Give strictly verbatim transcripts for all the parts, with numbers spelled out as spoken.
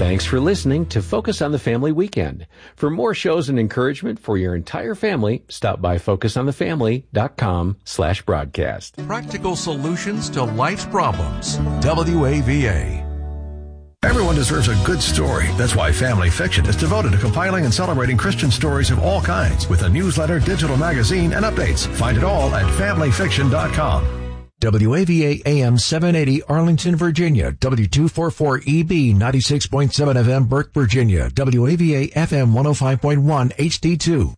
Thanks for listening to Focus on the Family Weekend. For more shows and encouragement for your entire family, stop by focus on the family dot com slash broadcast. Practical solutions to life's problems. W A V A. Everyone deserves a good story. That's why Family Fiction is devoted to compiling and celebrating Christian stories of all kinds with a newsletter, digital magazine, and updates. Find it all at family fiction dot com. W A V A A M seven eighty Arlington, Virginia. W two forty-four E B ninety-six point seven F M Burke, Virginia. W A V A F M one oh five point one H D two.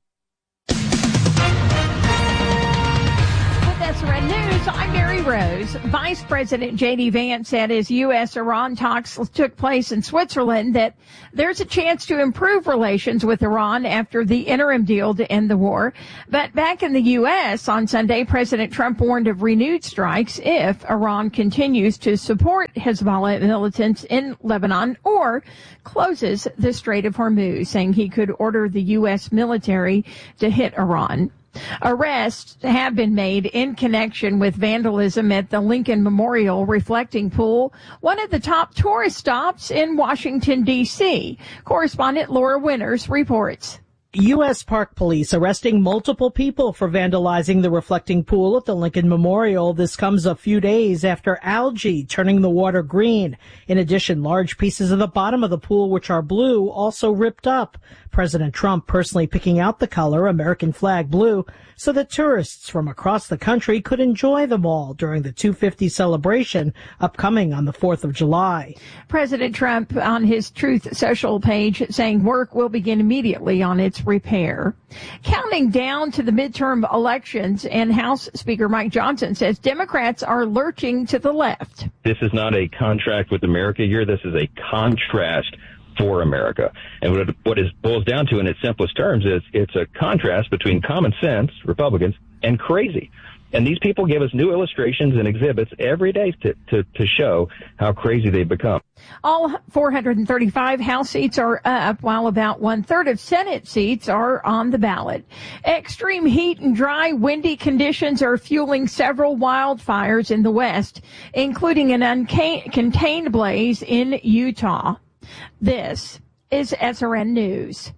Red News, I'm Mary Rose. Vice President J D. Vance said as U S Iran talks took place in Switzerland that there's a chance to improve relations with Iran after the interim deal to end the war. But back in the U S on Sunday, President Trump warned of renewed strikes if Iran continues to support Hezbollah militants in Lebanon or closes the Strait of Hormuz, saying he could order the U S military to hit Iran. Arrests have been made in connection with vandalism at the Lincoln Memorial Reflecting Pool, one of the top tourist stops in Washington, D C Correspondent Laura Winters reports. U S Park Police arresting multiple people for vandalizing the reflecting pool at the Lincoln Memorial. This comes a few days after algae turning the water green. In addition, large pieces of the bottom of the pool, which are blue, also ripped up. President Trump personally picking out the color, American flag blue, so that tourists from across the country could enjoy them all during the two fifty celebration upcoming on the fourth of July. President Trump on his Truth Social page saying work will begin immediately on its repair. Counting down to the midterm elections, and House Speaker Mike Johnson says Democrats are lurching to the left. This is not a contract with America here. This is a contrast for America. And what it, what it boils down to in its simplest terms is it's a contrast between common sense, Republicans, and crazy. And these people give us new illustrations and exhibits every day to, to, to show how crazy they've become. All four hundred thirty-five House seats are up, while about one-third of Senate seats are on the ballot. Extreme heat and dry, windy conditions are fueling several wildfires in the West, including an uncontained blaze in Utah. This is S R N News.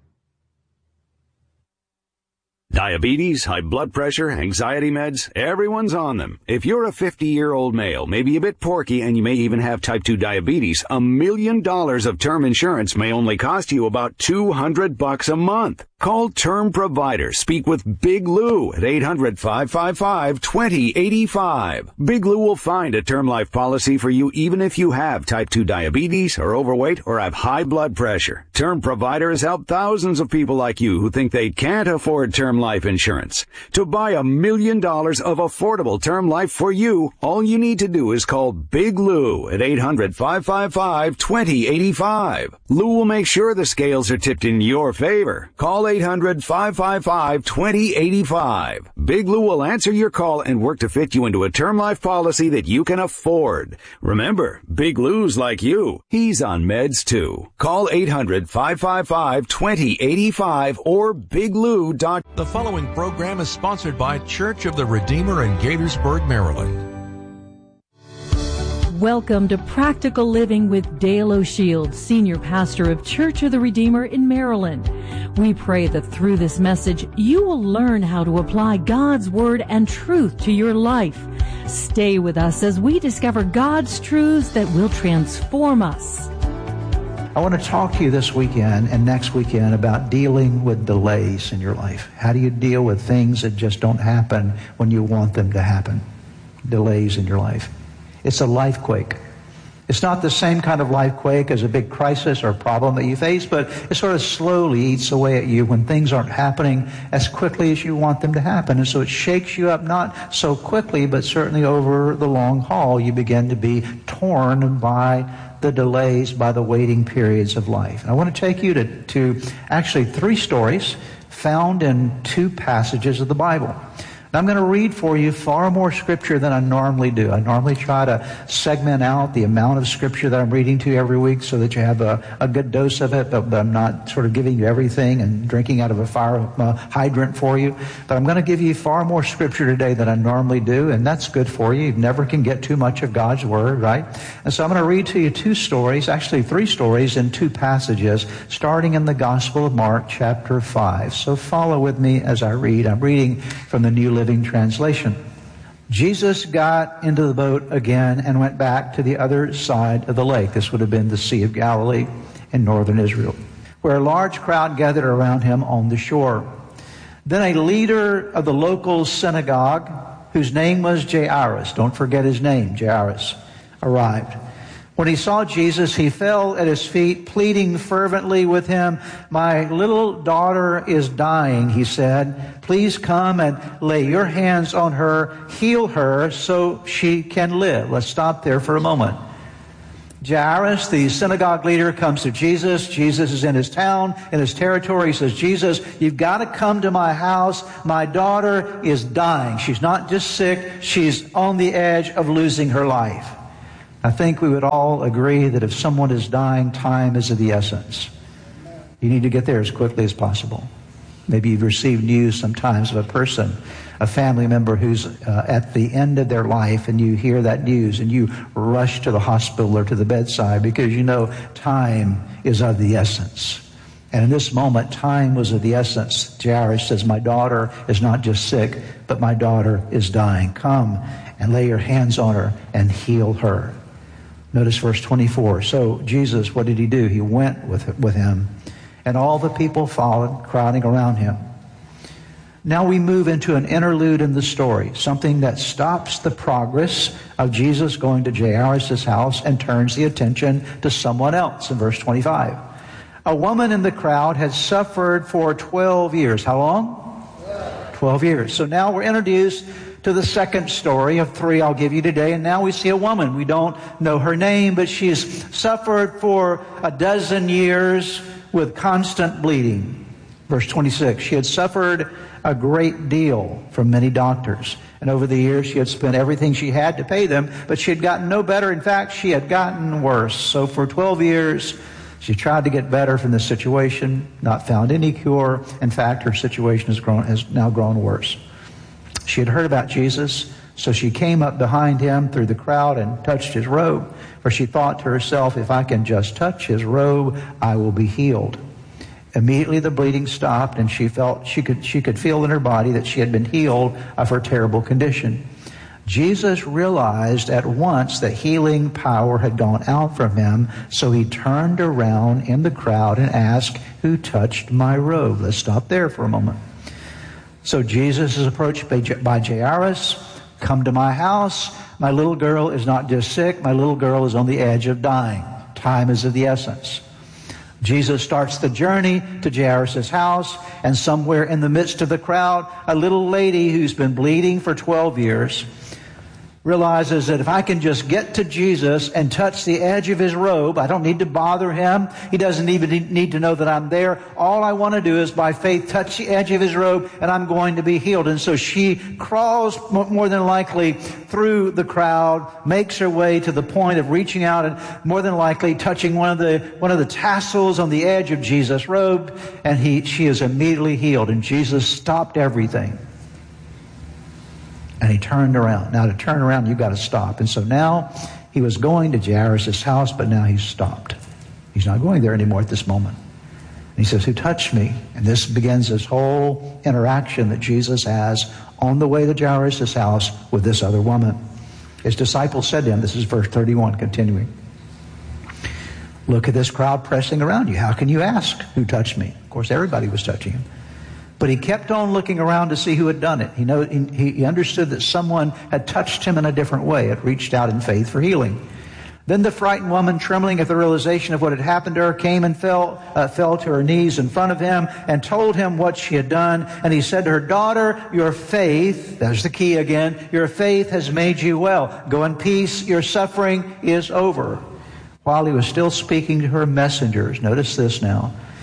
Diabetes, high blood pressure, anxiety meds, everyone's on them. If you're a fifty-year-old male, maybe a bit porky, and you may even have type two diabetes, a million dollars of term insurance may only cost you about two hundred bucks a month. Call Term Provider. Speak with Big Lou at eight hundred, five five five, two zero eight five. Big Lou will find a term life policy for you even if you have type two diabetes, are overweight, or have high blood pressure. Term Provider has helped thousands of people like you who think they can't afford term life insurance. To buy a million dollars of affordable term life for you, all you need to do is call Big Lou at eight hundred, five five five, two zero eight five. Lou will make sure the scales are tipped in your favor. Call eight hundred, five five five, two zero eight five. Big Lou will answer your call and work to fit you into a term life policy that you can afford. Remember, Big Lou's like you. He's on meds too. Call eight hundred, five five five, two zero eight five or big lou dot com. The following program is sponsored by Church of the Redeemer in Gaithersburg, Maryland. Welcome to Practical Living with Dale O'Shields, Senior Pastor of Church of the Redeemer in Maryland. We pray that through this message, you will learn how to apply God's Word and truth to your life. Stay with us as we discover God's truths that will transform us. I want to talk to you this weekend and next weekend about dealing with delays in your life. How do you deal with things that just don't happen when you want them to happen? Delays in your life. It's a life quake. It's not the same kind of life quake as a big crisis or problem that you face, but it sort of slowly eats away at you when things aren't happening as quickly as you want them to happen. And so it shakes you up, not so quickly, but certainly over the long haul. You begin to be torn by the delays, by the waiting periods of life. And I want to take you to, to actually three stories found in two passages of the Bible. And I'm going to read for you far more scripture than I normally do. I normally try to segment out the amount of scripture that I'm reading to you every week so that you have a, a good dose of it, but, but I'm not sort of giving you everything and drinking out of a fire uh, hydrant for you. But I'm going to give you far more scripture today than I normally do, and that's good for you. You never can get too much of God's Word, right? And so I'm going to read to you two stories, actually three stories in two passages, starting in the Gospel of Mark, chapter five. So follow with me as I read. I'm reading from the New Living Translation. Jesus got into the boat again and went back to the other side of the lake. This would have been the Sea of Galilee in northern Israel, where a large crowd gathered around him on the shore. Then a leader of the local synagogue, whose name was Jairus, don't forget his name, Jairus, arrived. When he saw Jesus, he fell at his feet, pleading fervently with him. "My little daughter is dying," he said. "Please come and lay your hands on her, heal her so she can live." Let's stop there for a moment. Jairus, the synagogue leader, comes to Jesus. Jesus is in his town, in his territory. He says, "Jesus, you've got to come to my house. My daughter is dying. She's not just sick, she's on the edge of losing her life." I think we would all agree that if someone is dying, time is of the essence. You need to get there as quickly as possible. Maybe you've received news sometimes of a person, a family member who's uh, at the end of their life, and you hear that news and you rush to the hospital or to the bedside because you know time is of the essence. And in this moment, time was of the essence. Jairus says, "My daughter is not just sick, but my daughter is dying. Come and lay your hands on her and heal her." Notice verse twenty-four. So Jesus, what did he do? He went with, with him, and all the people followed, crowding around him. Now we move into an interlude in the story, something that stops the progress of Jesus going to Jairus' house and turns the attention to someone else in verse twenty-five. A woman in the crowd had suffered for twelve years. How long? twelve years. So now we're introduced to the second story of three I'll give you today. And now we see a woman. We don't know her name, but she's suffered for a dozen years with constant bleeding. Verse twenty-six, she had suffered a great deal from many doctors. And over the years, she had spent everything she had to pay them, but she had gotten no better. In fact, she had gotten worse. So for twelve years, she tried to get better from this situation, not found any cure. In fact, her situation has grown, has now grown worse. She had heard about Jesus, so she came up behind him through the crowd and touched his robe, for she thought to herself, "If I can just touch his robe, I will be healed." Immediately the bleeding stopped, and she felt she could she could feel in her body that she had been healed of her terrible condition. Jesus realized at once that healing power had gone out from him, so he turned around in the crowd and asked, "Who touched my robe?" Let's stop there for a moment. So Jesus is approached by, by Jairus. "Come to my house. My little girl is not just sick. My little girl is on the edge of dying. Time is of the essence." Jesus starts the journey to Jairus' house, and somewhere in the midst of the crowd, a little lady who's been bleeding for twelve years realizes that if I can just get to Jesus and touch the edge of his robe, I don't need to bother him. He doesn't even need to know that I'm there. All I want to do is by faith touch the edge of his robe, and I'm going to be healed. And so she crawls more than likely through the crowd, makes her way to the point of reaching out and more than likely touching one of the one of the tassels on the edge of Jesus' robe, and he she is immediately healed. And Jesus stopped everything. And he turned around. Now, to turn around, you've got to stop. And so now he was going to Jairus' house, but now he's stopped. He's not going there anymore at this moment. And he says, "Who touched me?" And this begins this whole interaction that Jesus has on the way to Jairus' house with this other woman. His disciples said to him, this is verse thirty-one, continuing, "Look at this crowd pressing around you. How can you ask, 'Who touched me?'" Of course, everybody was touching him. But he kept on looking around to see who had done it. He, know, he, he understood that someone had touched him in a different way, had reached out in faith for healing. Then the frightened woman, trembling at the realization of what had happened to her, came and fell, uh, fell to her knees in front of him and told him what she had done. And he said to her, "Daughter, your faith," there's the key again, "your faith has made you well. Go in peace, your suffering is over." While he was still speaking to her messengers, notice this now,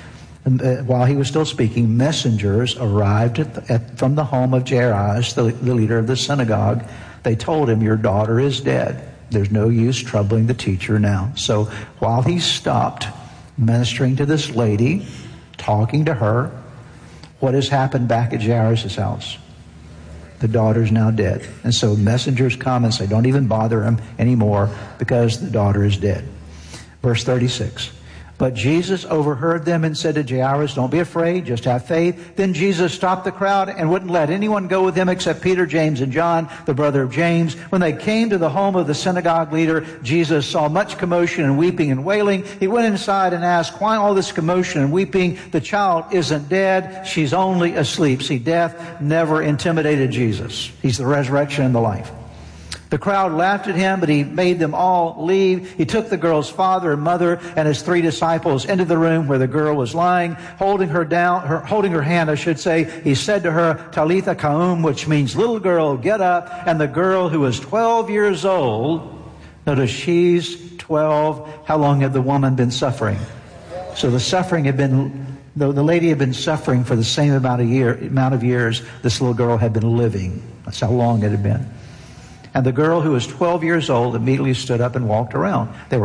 And, uh, while he was still speaking, messengers arrived at the, at, from the home of Jairus, the, the leader of the synagogue. They told him, your daughter is dead. There's no use troubling the teacher now. So while he stopped ministering to this lady, talking to her, what has happened back at Jairus' house? The daughter's now dead. And so messengers come and say, don't even bother him anymore because the daughter is dead. Verse thirty-six. But Jesus overheard them and said to Jairus, don't be afraid, just have faith. Then Jesus stopped the crowd and wouldn't let anyone go with him except Peter, James, and John, the brother of James. When they came to the home of the synagogue leader, Jesus saw much commotion and weeping and wailing. He went inside and asked, why all this commotion and weeping? The child isn't dead, she's only asleep. See, death never intimidated Jesus. He's the resurrection and the life. The crowd laughed at him, but he made them all leave. He took the girl's father and mother and his three disciples into the room where the girl was lying, holding her down, her, holding her hand, I should say. He said to her, Talitha Koum, which means little girl, get up. And the girl, who was twelve years old, notice she's twelve. How long had the woman been suffering? So the suffering had been, the, the lady had been suffering for the same amount of year, amount of years this little girl had been living. That's how long it had been. And the girl, who was twelve years old, immediately stood up and walked around. They were